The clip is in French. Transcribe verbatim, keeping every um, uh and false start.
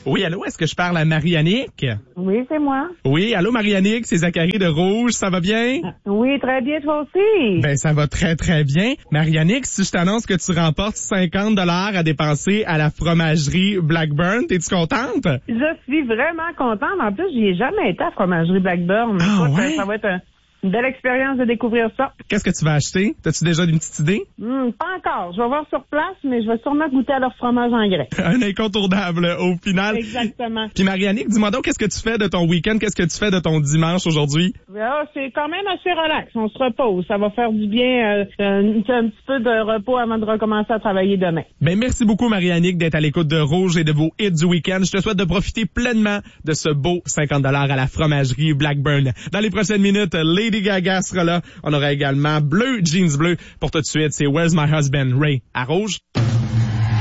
Oui, allô, est-ce que je parle à Marie-Annick? Oui, c'est moi. Oui, allô Marie-Annick, c'est Zachary de Rouge, ça va bien? Oui, très bien, toi aussi. Ben, ça va très, très bien. Marie-Annick, si je t'annonce que tu remportes cinquante dollars à dépenser à la fromagerie Blackburn, t'es-tu contente? Je suis vraiment contente. En plus, j'y ai jamais été à Fromagerie Blackburn. Ah, Écoute, ouais? ça va être un- une belle expérience de découvrir ça. Qu'est-ce que tu vas acheter? T'as-tu déjà une petite idée? Hmm, pas encore. Je vais voir sur place, mais je vais sûrement goûter à leur fromage en grès. Un incontournable, au final. Exactement. Puis Marie-Annick, dis-moi donc, qu'est-ce que tu fais de ton week-end? Qu'est-ce que tu fais de ton dimanche aujourd'hui? Ah, c'est quand même assez relax. On se repose. Ça va faire du bien, euh, un, un petit peu de repos avant de recommencer à travailler demain. Ben, merci beaucoup, Marie-Annick, d'être à l'écoute de Rouge et de vos hits du week-end. Je te souhaite de profiter pleinement de ce beau cinquante dollars à la fromagerie Blackburn. Dans les prochaines minutes, Lady Gaga sera là. On aura également Bleu, Jeans Bleu. Pour tout de suite, c'est Where's My Husband, Ray, à Rouge.